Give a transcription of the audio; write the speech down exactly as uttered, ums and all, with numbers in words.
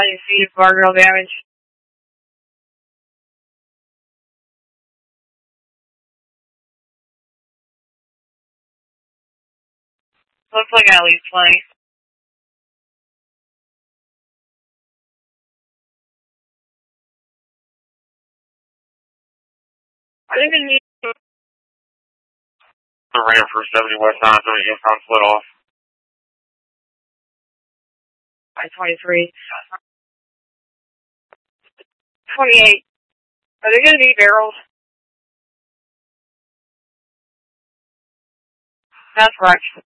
feet of guardrail damage. Looks like at least twenty. I think it needs to... I ran for seventy west nine, so you found split off. By twenty-three. twenty-eight. Are they going to be barrels? That's correct.